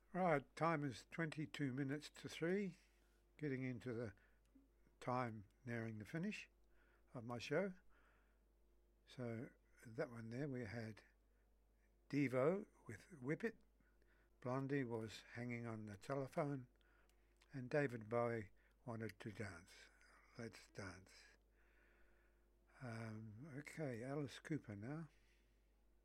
Right, time is 22 minutes to 3, getting into the time nearing the finish of my show. So that one there we had Devo with Whip It, Blondie was Hanging on the Telephone, and David Bowie wanted to dance. Let's dance. Okay, Alice Cooper now.